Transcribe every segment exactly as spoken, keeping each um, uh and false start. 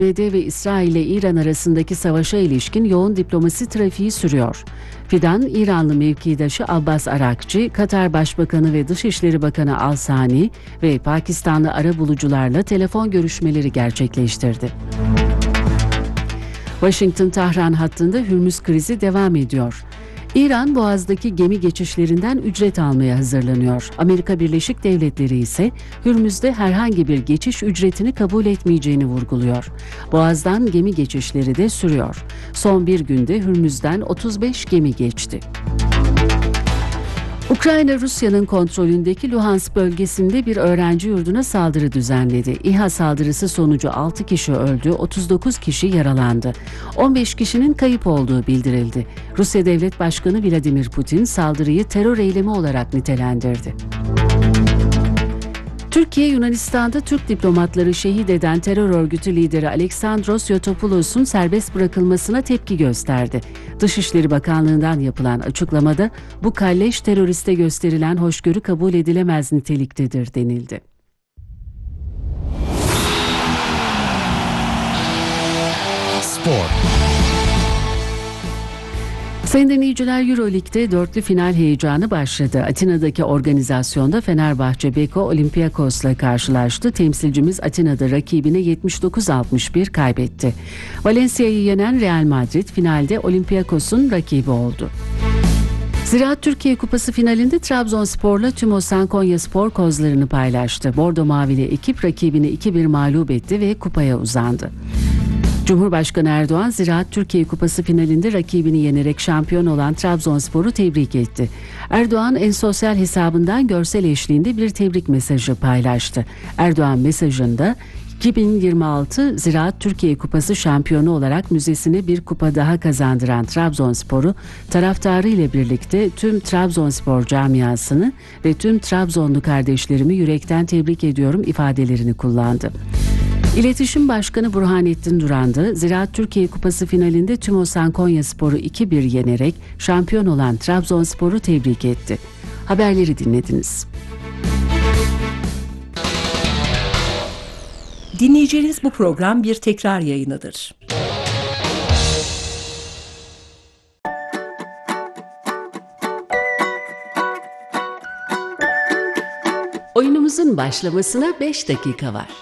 A B D ve İsrail ile İran arasındaki savaşa ilişkin yoğun diplomasi trafiği sürüyor. Fidan, İranlı mevkidaşı Abbas Arakçı, Katar Başbakanı ve Dışişleri Bakanı Al-Sani ve Pakistanlı arabulucularla telefon görüşmeleri gerçekleştirdi. Washington-Tahran hattında Hürmüz krizi devam ediyor. İran, Boğaz'daki gemi geçişlerinden ücret almaya hazırlanıyor. Amerika Birleşik Devletleri ise Hürmüz'de herhangi bir geçiş ücretini kabul etmeyeceğini vurguluyor. Boğaz'dan gemi geçişleri de sürüyor. Son bir günde Hürmüz'den otuz beş gemi geçti. Ukrayna, Rusya'nın kontrolündeki Luhansk bölgesinde bir öğrenci yurduna saldırı düzenledi. İHA saldırısı sonucu altı kişi öldü, otuz dokuz kişi yaralandı. on beş kişinin kayıp olduğu bildirildi. Rusya Devlet Başkanı Vladimir Putin saldırıyı terör eylemi olarak nitelendirdi. Türkiye, Yunanistan'da Türk diplomatları şehit eden terör örgütü lideri Alexandros Yotopoulous'un serbest bırakılmasına tepki gösterdi. Dışişleri Bakanlığı'ndan yapılan açıklamada bu kalleş teröriste gösterilen hoşgörü kabul edilemez niteliktedir denildi. Spor. Sayın dinleyiciler, Euroleague'de dörtlü final heyecanı başladı. Atina'daki organizasyonda Fenerbahçe Beko Olympiakos'la karşılaştı. Temsilcimiz Atina'da rakibine yetmiş dokuz altmış bir kaybetti. Valencia'yı yenen Real Madrid finalde Olympiakos'un rakibi oldu. Ziraat Türkiye Kupası finalinde Trabzonspor'la TÜMOSAN Konyaspor kozlarını paylaştı. Bordo Mavili ekip rakibini iki bir mağlup etti ve kupaya uzandı. Cumhurbaşkanı Erdoğan, Ziraat Türkiye Kupası finalinde rakibini yenerek şampiyon olan Trabzonspor'u tebrik etti. Erdoğan, en sosyal hesabından görsel eşliğinde bir tebrik mesajı paylaştı. Erdoğan mesajında, iki bin yirmi altı Ziraat Türkiye Kupası şampiyonu olarak müzesine bir kupa daha kazandıran Trabzonspor'u, taraftarı ile birlikte tüm Trabzonspor camiasını ve tüm Trabzonlu kardeşlerimi yürekten tebrik ediyorum ifadelerini kullandı. İletişim Başkanı Burhanettin Duran da Ziraat Türkiye Kupası finalinde TÜMOSAN Konyaspor'u iki bir yenerek şampiyon olan Trabzonspor'u tebrik etti. Haberleri dinlediniz. Dinleyeceğiniz bu program bir tekrar yayınıdır. Oyunumuzun başlamasına beş dakika var.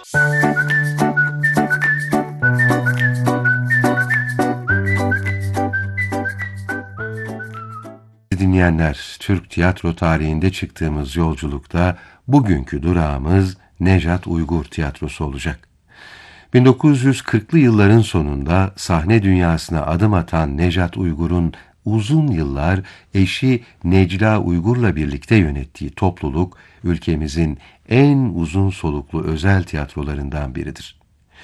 Dinleyenler, Türk tiyatro tarihinde çıktığımız yolculukta bugünkü durağımız Nejat Uygur Tiyatrosu olacak. bin dokuz yüz kırklı yılların sonunda sahne dünyasına adım atan Nejat Uygur'un uzun yıllar eşi Necla Uygur'la birlikte yönettiği topluluk, ülkemizin en uzun soluklu özel tiyatrolarından biridir.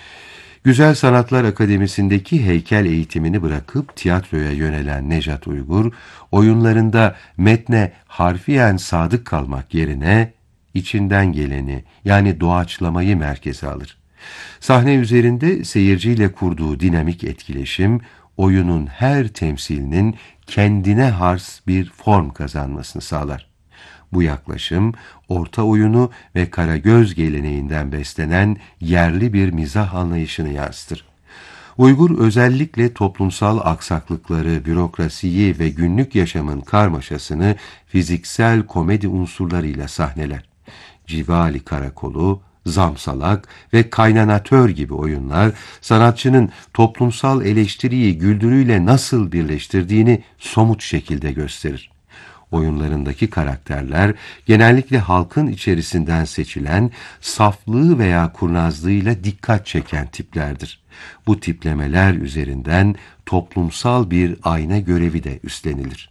Güzel Sanatlar Akademisi'ndeki heykel eğitimini bırakıp tiyatroya yönelen Nejat Uygur, oyunlarında metne harfiyen sadık kalmak yerine içinden geleni, yani doğaçlamayı merkeze alır. Sahne üzerinde seyirciyle kurduğu dinamik etkileşim, oyunun her temsilinin kendine has bir form kazanmasını sağlar. Bu yaklaşım, orta oyunu ve Karagöz geleneğinden beslenen yerli bir mizah anlayışını yansıtır. Uygur özellikle toplumsal aksaklıkları, bürokrasiyi ve günlük yaşamın karmaşasını fiziksel komedi unsurlarıyla sahneler. Civali Karakolu, Zamsalak ve Kaynanatör gibi oyunlar, sanatçının toplumsal eleştiriyi güldürüyle nasıl birleştirdiğini somut şekilde gösterir. Oyunlarındaki karakterler genellikle halkın içerisinden seçilen, saflığı veya kurnazlığıyla dikkat çeken tiplerdir. Bu tiplemeler üzerinden toplumsal bir ayna görevi de üstlenilir.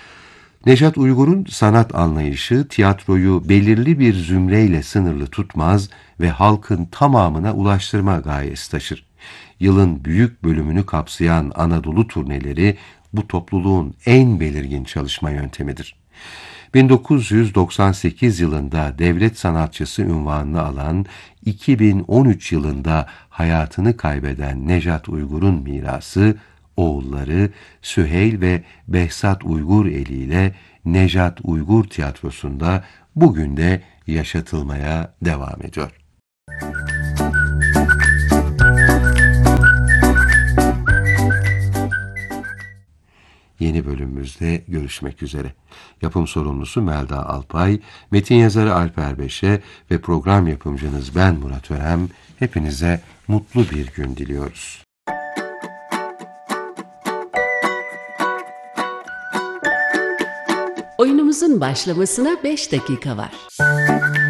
Nejat Uygur'un sanat anlayışı tiyatroyu belirli bir zümreyle sınırlı tutmaz ve halkın tamamına ulaştırma gayesi taşır. Yılın büyük bölümünü kapsayan Anadolu turneleri bu topluluğun en belirgin çalışma yöntemidir. bin dokuz yüz doksan sekiz yılında devlet sanatçısı unvanını alan, iki bin on üç yılında hayatını kaybeden Nejat Uygur'un mirası, oğulları Süheyl ve Behzat Uygur eliyle Nejat Uygur Tiyatrosu'nda bugün de yaşatılmaya devam ediyor. yeni bölümümüzde görüşmek üzere. Yapım sorumlusu Melda Alpay, metin yazarı Alper Beşe ve program yapımcınız ben Murat Örem. Hepinize mutlu bir gün diliyoruz. Oyunumuzun başlamasına beş dakika var.